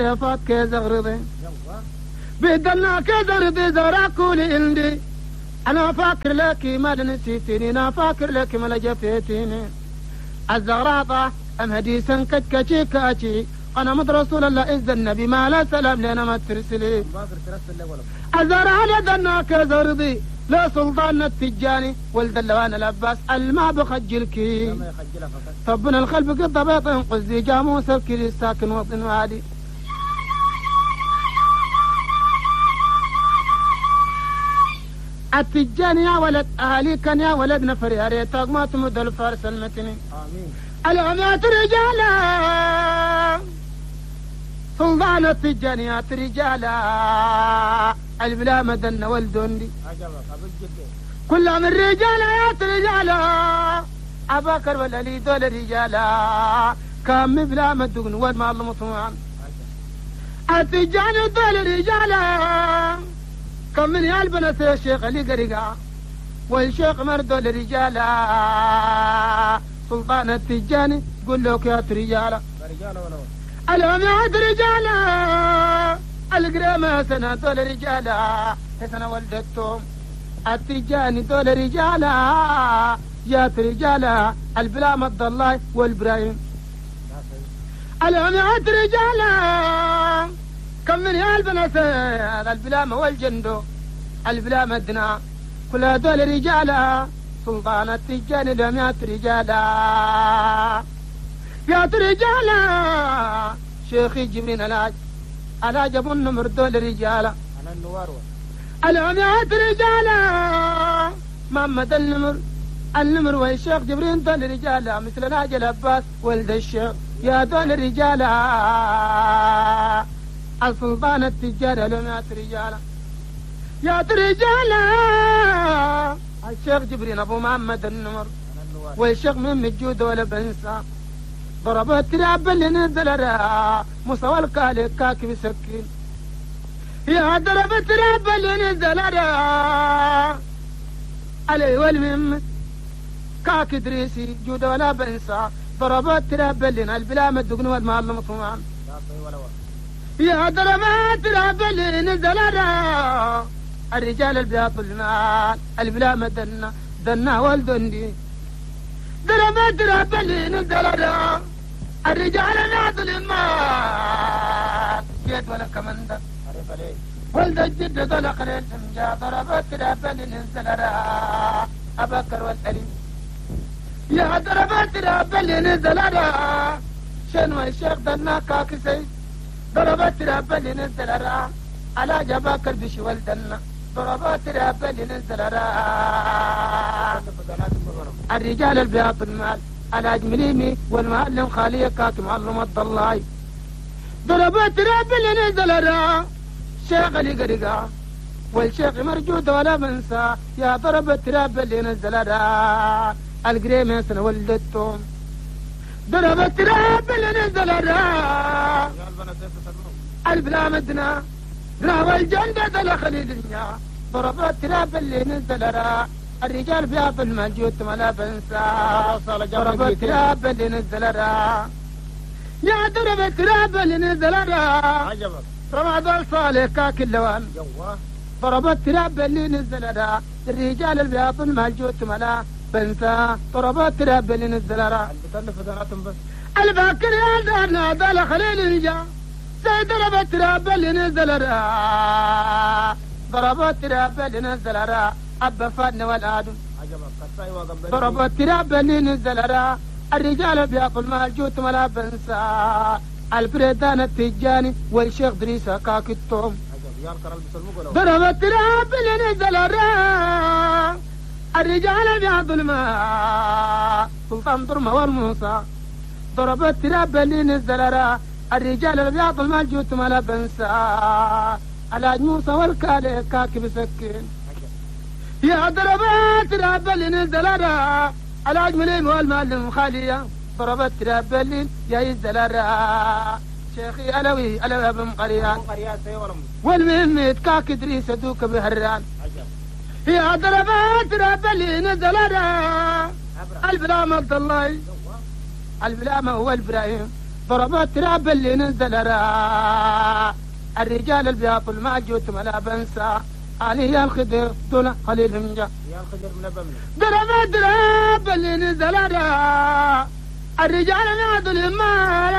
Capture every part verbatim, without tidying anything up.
فات كزغرضي بدلنا كزغرضي زراكولي عندي أنا فاكر لك ما نسيتني أنا فاكر لك ما لجفتيني الزغراطة أم هديسا كتكتي كاتي أنا مد رسول الله إذ النبي ما لا سلام لنا ما ترسلي الزرع لدنا كزغرضي لا سلطان التجاني ولد اللوان الأباس الماء بخجلكي طبنا الخلف قد بيط قزي جاموس الكري الساكن وطن وادي التجاني يا ولد أهلي كان يا ولد نفر يا ريتك ما تمد الفارس المتني آمين العميات رجالا سلطان التجانيات رجالا البلا مدن والدندي كل من رجالا يا رجالا أباكر والألي دول رجالا كم بلا مدن والمال مطوعا التجاني دول رجالا كم من يالبنا يا شيخ علي قريقا والشيخ مردو لرجالا سلطان التجاني قل لك يا رجالا اليوم يا رجالا القريمة سنة دول رجالا سنة ولدتهم التجاني دول رجالا يا رجالا البلا مد الله والبراهيم اليوم يا رجالا كم من يالبنا البلامة والجندو البلامة دنا كل هدول رجالا سلطان التجاني لهم يا رجالا يا رجالا شيخي جبرين الهاج الهاج ابو النمر دول رجالا انا النوار الهم يا رجالا محمد النمر النمر والشيخ جبرين دول رجالا مثل الهاج العباس ولد الشيخ يا دول رجالا السلطان التجاري لهم يا رجالا يا رجالا الشيخ جبرين ابو محمد النمر والشيخ من الجود ولا بنسى ضربت تراب اللي نزل راه مستوى الكالك كاكي بسكين يا ضربت تراب اللي نزل راه علي والمم كاكي دريسي جود ولا بنسى ضربت تراب اللي البلا مدقن والمال مطمئن يا ضربت تراب اللي نزل راه الرجال البياض المال البلا مدنا دنا والدندي ضربت تراب اللي نزل راه الرجال ناضل المال جيت ولا كمندر ولد الجد طلق للفنجا ضربت تراب اللي نزل راه أبكر والأليم يا ضربت تراب اللي نزل راه شنو الشيخ دنا كاكسي ضربت تراب اللي نزل راه على جباكر بشي والدنا ضربت تراب اللي نزل راه الرجال البياض المال الحاج مليمي والمعلم خالية كاتم معلم الضلاي ضربت تراب اللي نزل راه شيخ علي قريقا والشيخ مرجود ولا منسى يا ضربت تراب اللي نزل راه القريمة سنة ولدتهم ضربت تراب اللي نزل راه البلا مدنا راه الجنة دخل الدنيا ضربت تراب اللي نزل راه الرجال بياض الموجود ولا بنسى ضربت تراب اللي نزل راه يا ضربت تراب اللي نزل راه عجبك رمضان صالح كاك اللوان ضربت تراب اللي نزل راه الرجال البياض الموجود ولا بنسى ضربت تراب اللي نزل راه الباكر يا دارنا دال خليل الجا سيد ضربت تراب اللي نزل راه ضربت تراب اللي نزل راه أبا فادنا والآدم ضربت تراب اللي نزل راه الرجال بياكل موجود ولا بنسى الفريدان التجاني والشيخ دريسة كاكتهم ضربت تراب اللي نزل راه الرجال بياكل الماء سلطان ضرمة والموسى ضربت تراب اللي نزل راه الرجال بياكل موجود ولا بنسى الحاج موسى والكالي كاكي بسكين يا ضربت تراب اللي نزل راه الحاج مليم والمعلم خالية ضربت تراب اللي يا يزل راه شيخي علوي علوي ابن قريان والمهم كاك ادريس دوك بهران يا ضربت تراب اللي نزل راه البلامة عبد الله البلامة هو الابراهيم ضربت تراب اللي نزل راء الرجال اللي بياطل ما جوت ملا بنسى علي الخضر دون خليل همجا يا الخضر من بمن ضربت تراب اللي نزل راء الرجال نادل ما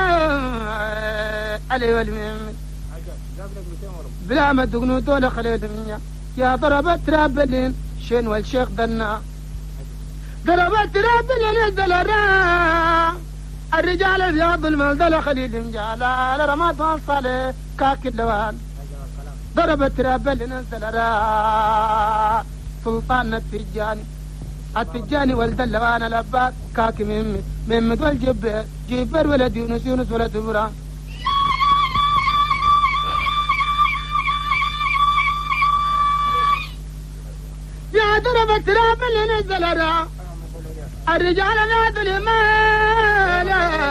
علي والميم عجب جاب لك مئتين ورم بلا ما تقنوا دول خليل همجا يا ضربت تراب اللي شين والشيخ دنا ضربت تراب اللي نزل راء الرجال البياض المنزل خليل مجال على رماد وصله كاك اللوان ضربت تراب اللي نزل راء سلطان التجاني التجاني ولد اللوان الأباد كاك مهمد مهمد والجبر جبر ولد يونس يونس ولد بران يا ضربت تراب اللي نزل راء الرجال نادل مال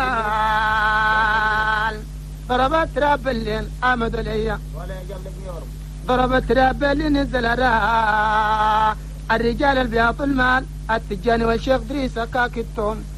ضربت تراب الليل آمد ليا ولا جاب لك مئة ورم ضربت تراب اللي نزل راء الرجال البياط المال التجاني والشيخ دريس كاك التوم